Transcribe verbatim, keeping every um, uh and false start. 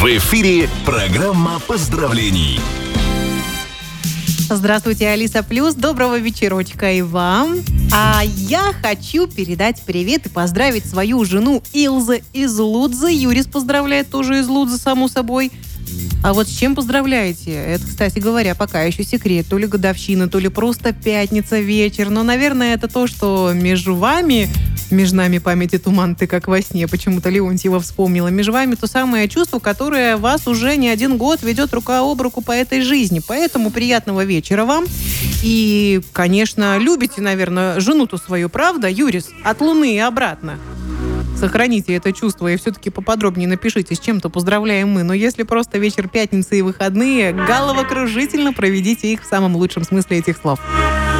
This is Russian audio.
В эфире программа поздравлений. Здравствуйте, Алиса Плюс. Доброго вечерочка и вам. А я хочу передать привет и поздравить свою жену Илзу из Лудзы. Юрис поздравляет тоже из Лудзы, само собой. А вот с чем поздравляете? Это, кстати говоря, пока еще секрет. То ли годовщина, то ли просто пятница вечер. Но, наверное, это то, что между вами... Между нами памяти туман, ты как во сне. Почему-то Леонтьева вспомнила. Между вами то самое чувство, которое вас уже не один год ведет рука об руку по этой жизни. Поэтому приятного вечера вам. И, конечно, любите, наверное, жену-то свою, правда, Юрис? От Луны и обратно. Сохраните это чувство и все-таки поподробнее напишите, с чем-то поздравляем мы. Но если просто вечер пятницы и выходные, головокружительно проведите их в самом лучшем смысле этих слов.